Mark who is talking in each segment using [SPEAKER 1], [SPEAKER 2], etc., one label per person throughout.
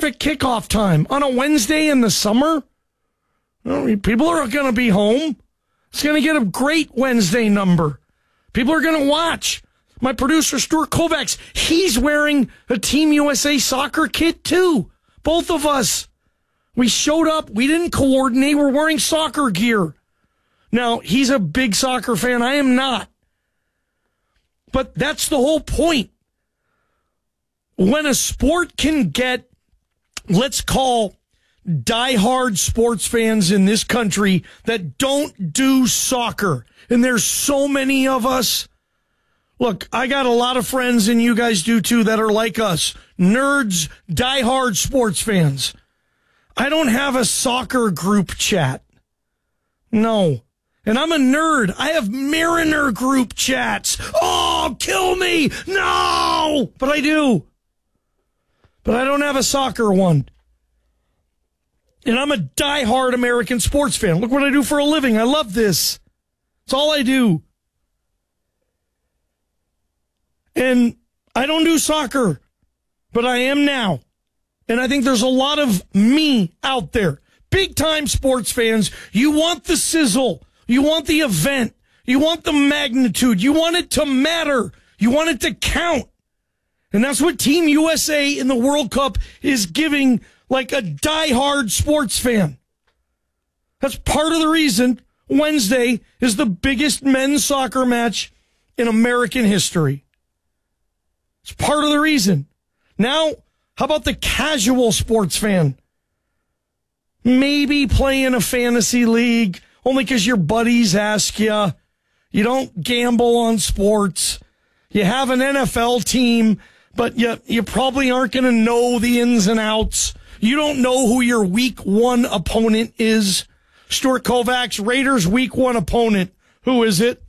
[SPEAKER 1] perfect kickoff time on a Wednesday in the summer. People are going to be home. It's going to get a great Wednesday number. People are going to watch. My producer, Stuart Kovacs, he's wearing a Team USA soccer kit too. Both of us. We showed up. We didn't coordinate. We're wearing soccer gear. Now, he's a big soccer fan. I am not. But that's the whole point. When a sport can get, let's call diehard sports fans in this country that don't do soccer, and there's so many of us. Look, I got a lot of friends, and you guys do too, that are like us, nerds, diehard sports fans. I don't have a soccer group chat. No. And I'm a nerd. I have Mariner group chats. Oh, kill me. No. But I do. But I don't have a soccer one. And I'm a diehard American sports fan. Look what I do for a living. I love this. It's all I do. And I don't do soccer, but I am now. And I think there's a lot of me out there. Big time sports fans. You want the sizzle. You want the event. You want the magnitude. You want it to matter. You want it to count. And that's what Team USA in the World Cup is giving like a diehard sports fan. That's part of the reason Wednesday is the biggest men's soccer match in American history. It's part of the reason. Now, how about the casual sports fan? Maybe play in a fantasy league, only because your buddies ask you. You don't gamble on sports. You have an NFL team, but you probably aren't going to know the ins and outs. You don't know who your week one opponent is. Stuart Kovacs, Raiders week one opponent. Who is it?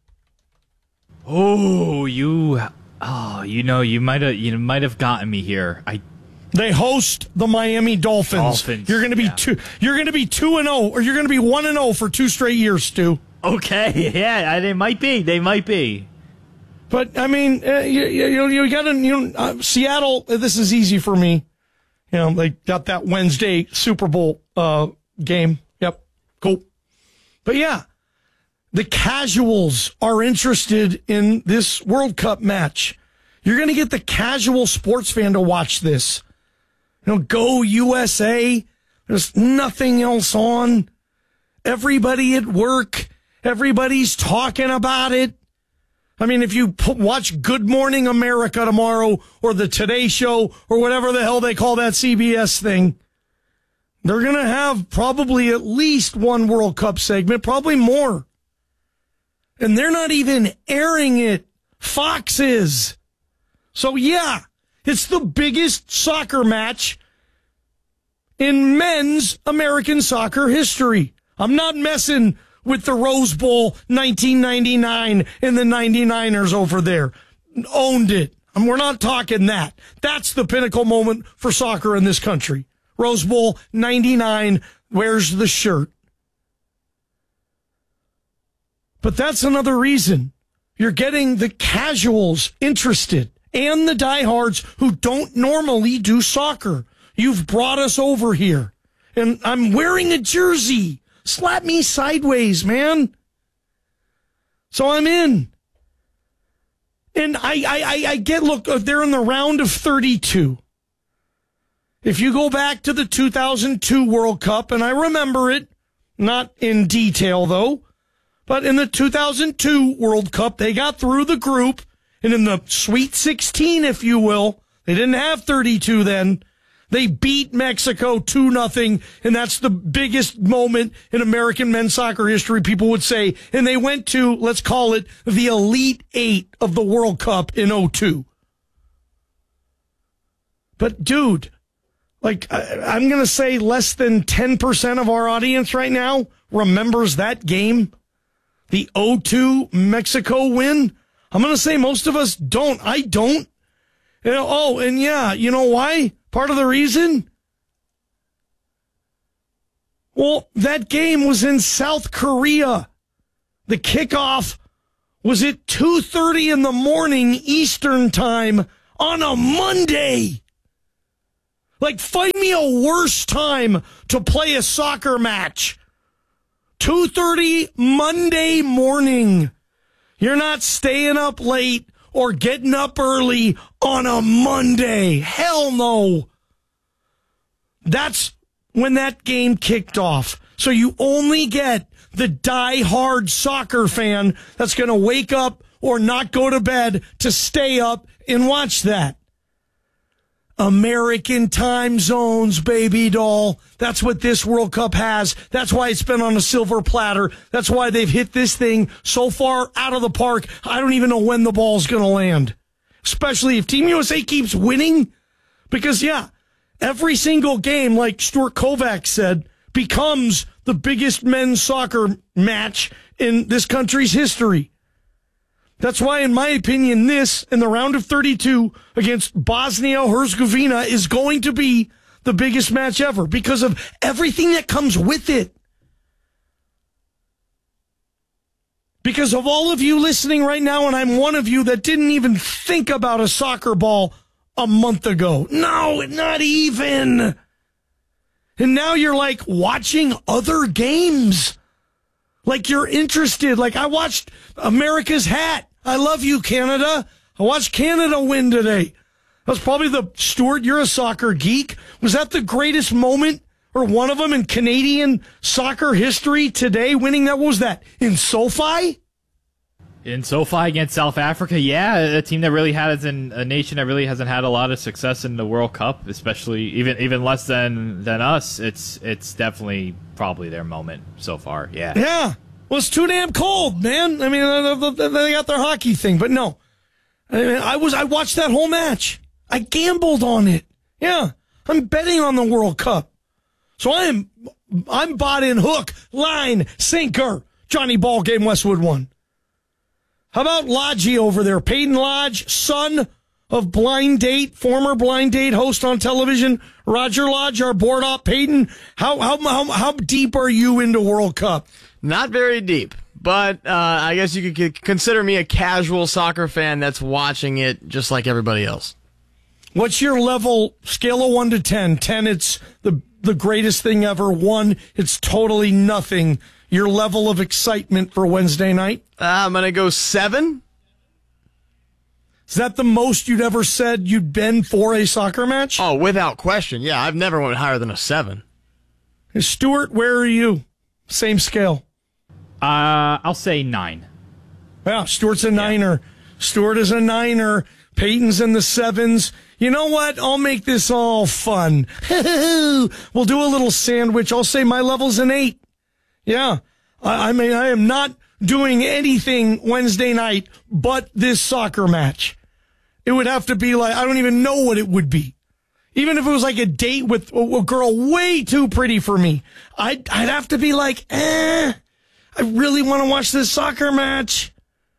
[SPEAKER 2] You might have gotten me here.
[SPEAKER 1] They host the Miami Dolphins. You're going to be 2-0, or you're going to be 1-0 for 2 straight years, Stu.
[SPEAKER 2] Okay, yeah, they might be.
[SPEAKER 1] But I mean, you got to, Seattle. This is easy for me. They got that Wednesday Super Bowl game. Yep, cool. But yeah, the casuals are interested in this World Cup match. You're going to get the casual sports fan to watch this. Go USA. There's nothing else on. Everybody at work, everybody's talking about it. I mean, if you watch Good Morning America tomorrow or the Today Show or whatever the hell they call that CBS thing, they're going to have probably at least one World Cup segment, probably more. And they're not even airing it. Fox is. So, yeah, it's the biggest soccer match in men's American soccer history. I'm not messing with the Rose Bowl 1999 and the 99ers over there. Owned it. And we're not talking that. That's the pinnacle moment for soccer in this country. Rose Bowl 99, where's the shirt? But that's another reason. You're getting the casuals interested and the diehards who don't normally do soccer. You've brought us over here. And I'm wearing a jersey. Slap me sideways, man. So I'm in. And I get, look, they're in the round of 32. If you go back to the 2002 World Cup, and I remember it, not in detail though, but in the 2002 World Cup, they got through the group, and in the Sweet 16, if you will, they didn't have 32 then. They beat Mexico 2-0, and that's the biggest moment in American men's soccer history, people would say. And they went to, let's call it, the Elite Eight of the World Cup in 2002. But, dude, I'm going to say less than 10% of our audience right now remembers that game, the 2002 Mexico win. I'm going to say most of us don't. I don't. And yeah, you know why? Part of the reason? Well, that game was in South Korea. The kickoff was at 2:30 in the morning Eastern time on a Monday. Like, find me a worse time to play a soccer match. 2:30 Monday morning. You're not staying up late or getting up early on a Monday. Hell no. That's when that game kicked off. So you only get the die-hard soccer fan that's going to wake up or not go to bed to stay up and watch that. American time zones, baby doll. That's what this World Cup has. That's why it's been on a silver platter. That's why they've hit this thing so far out of the park. I don't even know when the ball's going to land. Especially if Team USA keeps winning. Because, yeah, every single game, like Stuart Kovacs said, becomes the biggest men's soccer match in this country's history. That's why, in my opinion, this, in the round of 32 against Bosnia-Herzegovina, is going to be the biggest match ever because of everything that comes with it. Because of all of you listening right now, and I'm one of you that didn't even think about a soccer ball a month ago. No, not even. And now you're like watching other games. Like you're interested. Like I watched America's Hat. I love you, Canada. I watched Canada win today. That was probably Stuart, you're a soccer geek. Was that the greatest moment or one of them in Canadian soccer history today, winning that? What was that, in SoFi?
[SPEAKER 2] In SoFi against South Africa, yeah, a team that really hasn't, a nation that really hasn't had a lot of success in the World Cup, especially even less than us. It's definitely probably their moment so far. Yeah.
[SPEAKER 1] Yeah. Well, it's too damn cold, man. I mean, they got their hockey thing, but no. I mean, I watched that whole match. I gambled on it. Yeah. I'm betting on the World Cup. So I'm bought in hook, line, sinker. Johnny Ballgame Westwood won. How about Lodgy over there? Peyton Lodge, son of Blind Date, former Blind Date host on television. Roger Lodge, our board op. Peyton, how deep are you into World Cup?
[SPEAKER 3] Not very deep, but I guess you could consider me a casual soccer fan that's watching it just like everybody else.
[SPEAKER 1] What's your level, scale of 1 to 10? 10, it's the greatest thing ever. 1, it's totally nothing. Your level of excitement for Wednesday night?
[SPEAKER 3] I'm going to go 7.
[SPEAKER 1] Is that the most you'd ever said you'd been for a soccer match?
[SPEAKER 3] Oh, without question. Yeah, I've never went higher than a 7.
[SPEAKER 1] Hey, Stuart, where are you? Same scale.
[SPEAKER 2] I'll say 9.
[SPEAKER 1] Yeah, Stuart's a 9er. Stuart is a 9er. Peyton's in the 7s. You know what? I'll make this all fun. We'll do a little sandwich. I'll say my level's an 8. Yeah. I mean, I am not doing anything Wednesday night but this soccer match. It would have to be like, I don't even know what it would be. Even if it was like a date with a girl way too pretty for me, I'd have to be like, I really want to watch this soccer match.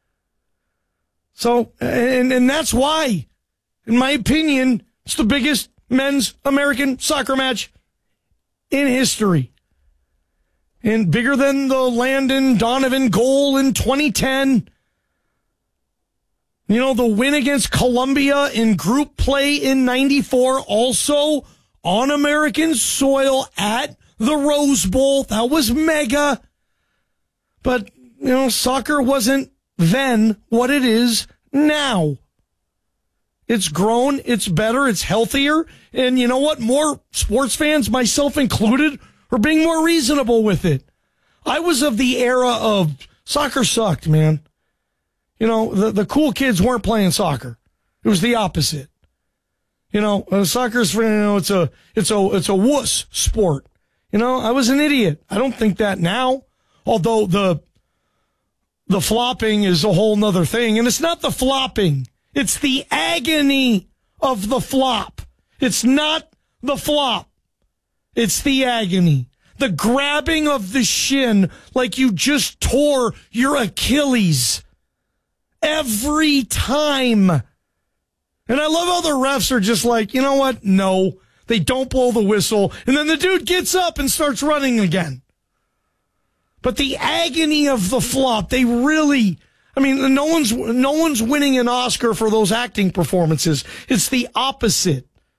[SPEAKER 1] So, and that's why, in my opinion, it's the biggest men's American soccer match in history. And bigger than the Landon Donovan goal in 2010. You know, the win against Colombia in group play in 94, also on American soil at the Rose Bowl. That was mega. But, you know, soccer wasn't then what it is now. It's grown, it's better, it's healthier. And you know what? More sports fans, myself included, are being more reasonable with it. I was of the era of soccer sucked, man. You know, the cool kids weren't playing soccer. It was the opposite. You know, soccer's, you know, it's a wuss sport. You know, I was an idiot. I don't think that now. Although the flopping is a whole nother thing. And it's not the flopping. It's the agony of the flop. It's not the flop. It's the agony. The grabbing of the shin like you just tore your Achilles. Every time. And I love how the refs are just like, you know what? No. They don't blow the whistle. And then the dude gets up and starts running again. But the agony of the flop, they really, I mean, no one's winning an Oscar for those acting performances. It's the opposite.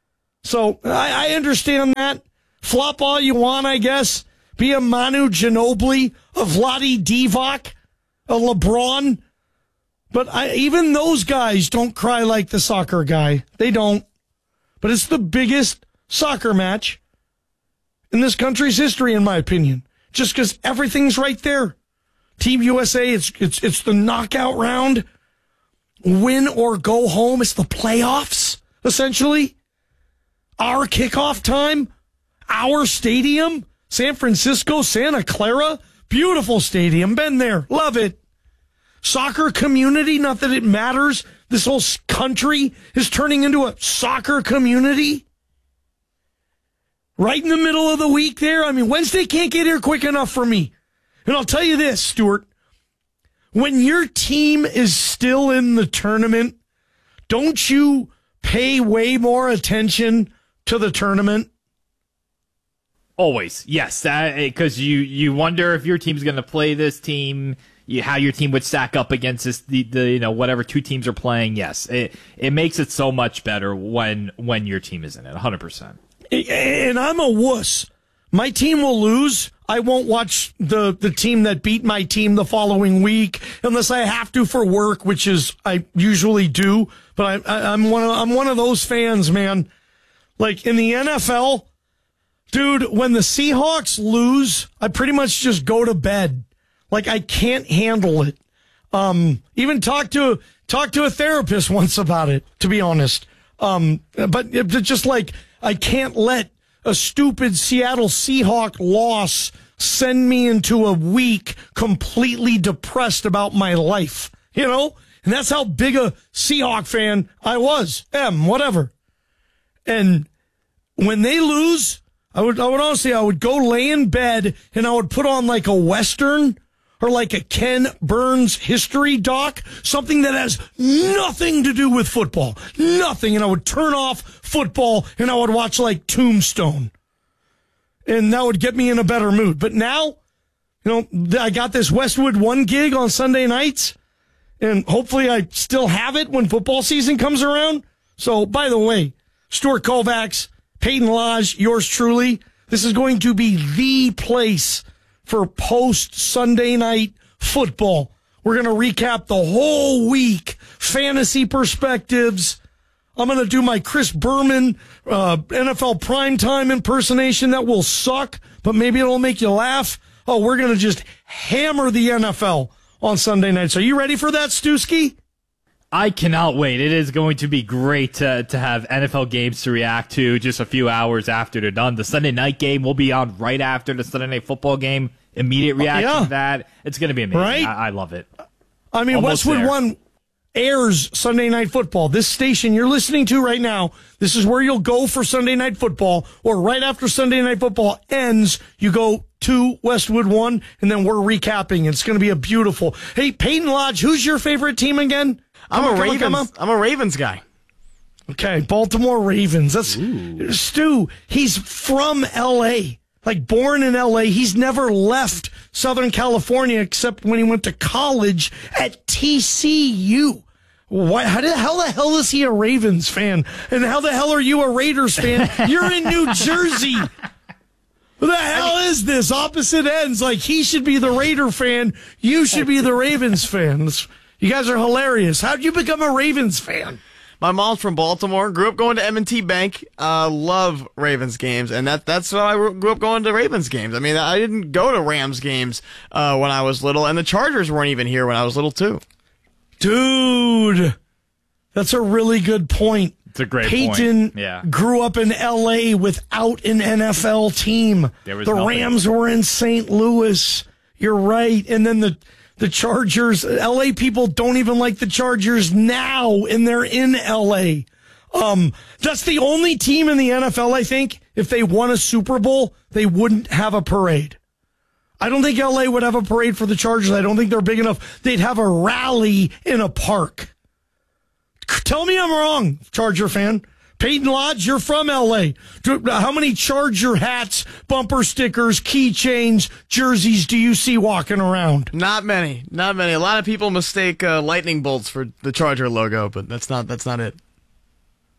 [SPEAKER 1] So I understand that. Flop all you want, I guess. Be a Manu Ginobili, a Vlade Divac, a LeBron. But even those guys don't cry like the soccer guy. They don't. But it's the biggest soccer match in this country's history, in my opinion. Just because everything's right there. Team USA, it's the knockout round. Win or go home. It's the playoffs, essentially. Our kickoff time. Our stadium. San Francisco, Santa Clara. Beautiful stadium. Been there. Love it. Soccer community, not that it matters. This whole country is turning into a soccer community. Right in the middle of the week there. I mean, Wednesday can't get here quick enough for me. And I'll tell you this, Stuart. When your team is still in the tournament, don't you pay way more attention to the tournament?
[SPEAKER 2] Always, yes. Because you wonder if your team's going to play this team, how your team would stack up against this, the whatever two teams are playing. Yes, it makes it so much better when your team is in it, 100%.
[SPEAKER 1] And I'm a wuss. My team will lose. I won't watch the team that beat my team the following week unless I have to for work, which is I usually do. But I'm one of those fans, man. Like in the NFL, dude, when the Seahawks lose, I pretty much just go to bed. Like I can't handle it. Even talk to a therapist once about it, to be honest. But just like I can't let a stupid Seattle Seahawk loss send me into a week completely depressed about my life, you know? And that's how big a Seahawk fan I was. Whatever. And when they lose, I would honestly, I would go lay in bed and I would put on like a Western or like a Ken Burns history doc, something that has nothing to do with football. Nothing. And I would turn off football and I would watch like Tombstone. And that would get me in a better mood. But now, I got this Westwood One gig on Sunday nights. And hopefully I still have it when football season comes around. So, by the way, Stuart Kovacs, Peyton Lodge, yours truly. This is going to be the place for post-Sunday night football. We're going to recap the whole week, fantasy perspectives. I'm going to do my Chris Berman NFL primetime impersonation that will suck, but maybe it'll make you laugh. Oh, we're going to just hammer the NFL on Sunday nights. Are you ready for that, Stewski?
[SPEAKER 2] I cannot wait. It is going to be great to have NFL games to react to just a few hours after they're done. The Sunday night game will be on right after the Sunday night football game. Immediate reaction to that. It's going to be amazing. Right? I love it.
[SPEAKER 1] I mean,
[SPEAKER 2] Almost
[SPEAKER 1] Westwood
[SPEAKER 2] there.
[SPEAKER 1] One airs Sunday Night Football. This station you're listening to right now, this is where you'll go for Sunday Night Football, or right after Sunday Night Football ends, you go to Westwood One, and then we're recapping. It's going to be a beautiful. Hey, Peyton Lodge, who's your favorite team again?
[SPEAKER 3] I'm a Ravens guy.
[SPEAKER 1] Okay, Baltimore Ravens. That's Stu. He's from L.A., like born in L.A. He's never left Southern California except when he went to college at TCU. Why? How the hell is he a Ravens fan? And how the hell are you a Raiders fan? You're in New Jersey. What the hell is this? Opposite ends. Like, he should be the Raider fan. You should be the Ravens fan. You guys are hilarious. How'd you become a Ravens fan?
[SPEAKER 3] My mom's from Baltimore. Grew up going to M&T Bank. Love Ravens games, and that's why I grew up going to Ravens games. I mean, I didn't go to Rams games when I was little, and the Chargers weren't even here when I was little too.
[SPEAKER 1] Dude, that's a really good point.
[SPEAKER 2] It's a great
[SPEAKER 1] Peyton
[SPEAKER 2] point. Yeah.
[SPEAKER 1] grew up in L.A. without an NFL team. The Rams were in St. Louis. You're right. And then the Chargers, L.A. people don't even like the Chargers now, and they're in L.A. That's the only team in the NFL, I think, if they won a Super Bowl, they wouldn't have a parade. I don't think L.A. would have a parade for the Chargers. I don't think they're big enough. They'd have a rally in a park. Tell me I'm wrong, Charger fan. Peyton Lodge, you're from L.A. How many Charger hats, bumper stickers, keychains, jerseys do you see walking around?
[SPEAKER 3] Not many. Not many. A lot of people mistake lightning bolts for the Charger logo, but that's not it.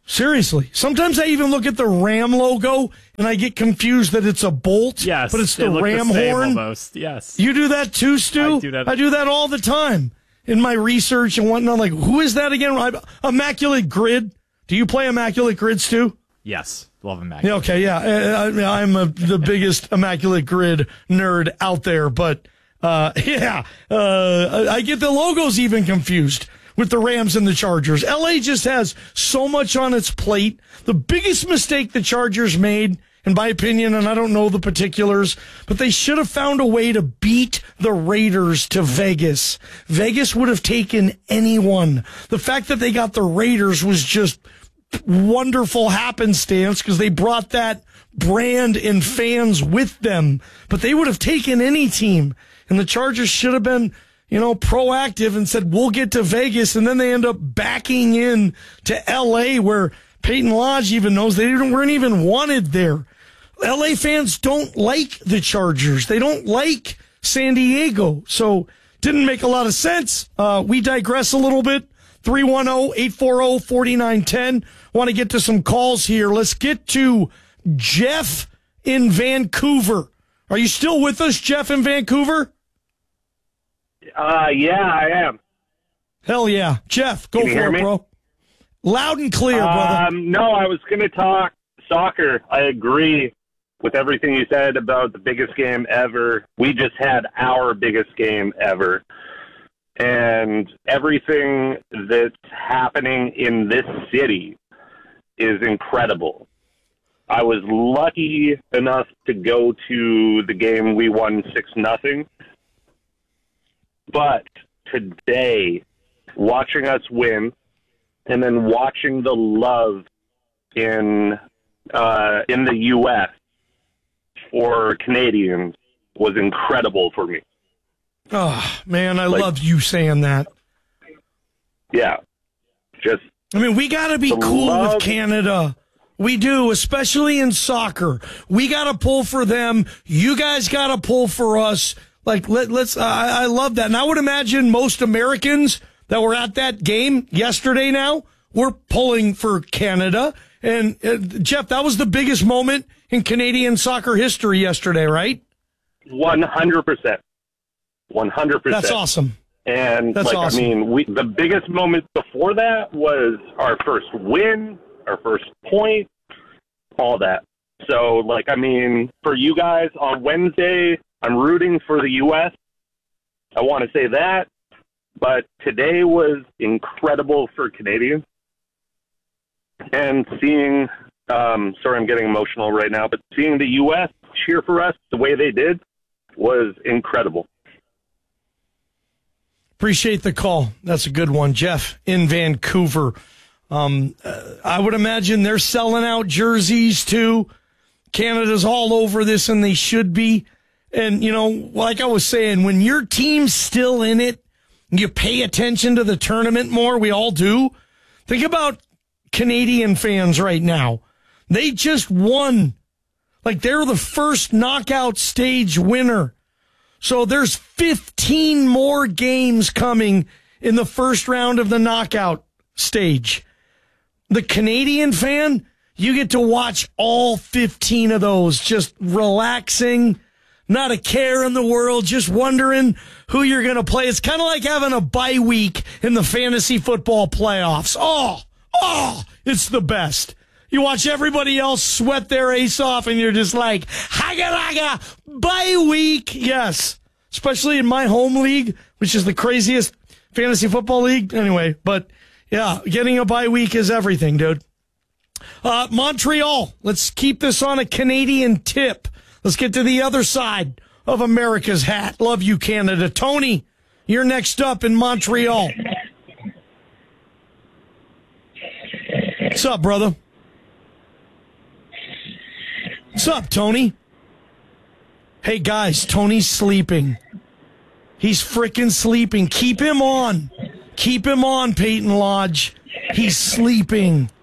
[SPEAKER 1] Seriously. Sometimes I even look at the Ram logo and I get confused that it's a bolt,
[SPEAKER 2] Yes,
[SPEAKER 1] but it's
[SPEAKER 2] they
[SPEAKER 1] the
[SPEAKER 2] look
[SPEAKER 1] Ram
[SPEAKER 2] the same
[SPEAKER 1] horn.
[SPEAKER 2] almost. Yes.
[SPEAKER 1] You do that too, Stu?
[SPEAKER 2] I do that.
[SPEAKER 1] all the time in my research and whatnot. Like, who is that again? Immaculate Grid. Do you play Immaculate Grid, Stu?
[SPEAKER 2] Yes. Love him, Mac.
[SPEAKER 1] Yeah, okay, yeah. I'm the biggest Immaculate Grid nerd out there, but I get the logos even confused with the Rams and the Chargers. LA just has so much on its plate. The biggest mistake the Chargers made, in my opinion, and I don't know the particulars, but they should have found a way to beat the Raiders to Vegas. Vegas would have taken anyone. The fact that they got the Raiders was just wonderful happenstance because they brought that brand and fans with them, but they would have taken any team. And the Chargers should have been, proactive and said, we'll get to Vegas. And then they end up backing in to LA where Peyton Lodge even knows they weren't even wanted there. LA fans don't like the Chargers. They don't like San Diego. So didn't make a lot of sense. We digress a little bit. 310-840-4910. Want to get to some calls here. Let's get to Jeff in Vancouver. Are you still with us, Jeff in Vancouver?
[SPEAKER 4] Yeah, I am.
[SPEAKER 1] Hell yeah. Jeff, go
[SPEAKER 4] Can you
[SPEAKER 1] for
[SPEAKER 4] hear
[SPEAKER 1] it,
[SPEAKER 4] me?
[SPEAKER 1] bro. Loud and clear, brother.
[SPEAKER 4] No, I was going to talk soccer. I agree with everything you said about the biggest game ever. We just had our biggest game ever. And everything that's happening in this city is incredible. I was lucky enough to go to the game we won 6-0. But today, watching us win and then watching the love in the U.S. for Canadians was incredible for me.
[SPEAKER 1] Oh, man, I love you saying that.
[SPEAKER 4] Yeah.
[SPEAKER 1] We got to be cool with Canada. We do, especially in soccer. We got to pull for them. You guys got to pull for us. I love that. And I would imagine most Americans that were at that game yesterday now were pulling for Canada. And Jeff, that was the biggest moment in Canadian soccer history yesterday, right?
[SPEAKER 4] 100%. 100%.
[SPEAKER 1] That's awesome.
[SPEAKER 4] And
[SPEAKER 1] That's awesome.
[SPEAKER 4] The biggest moment before that was our first win, our first point, all that. So, for you guys on Wednesday, I'm rooting for the U.S. I want to say that. But today was incredible for Canadians. And seeing, sorry, I'm getting emotional right now, but seeing the U.S. cheer for us the way they did was incredible.
[SPEAKER 1] Appreciate the call. That's a good one. Jeff in Vancouver. I would imagine they're selling out jerseys too. Canada's all over this, and they should be. And, like I was saying, when your team's still in it, you pay attention to the tournament more. We all do. Think about Canadian fans right now. They just won. They're the first knockout stage winner. So there's 15 more games coming in the first round of the knockout stage. The Canadian fan, you get to watch all 15 of those, just relaxing, not a care in the world, just wondering who you're going to play. It's kind of like having a bye week in the fantasy football playoffs. Oh, it's the best. You watch everybody else sweat their ace off, and you're just like, haga, bye week. Yes, especially in my home league, which is the craziest fantasy football league. Anyway, but yeah, getting a bye week is everything, dude. Montreal, let's keep this on a Canadian tip. Let's get to the other side of America's hat. Love you, Canada. Tony, you're next up in Montreal. What's up, brother? What's up, Tony? Hey, guys, Tony's sleeping. He's freaking sleeping. Keep him on. Keep him on, Peyton Lodge. He's sleeping.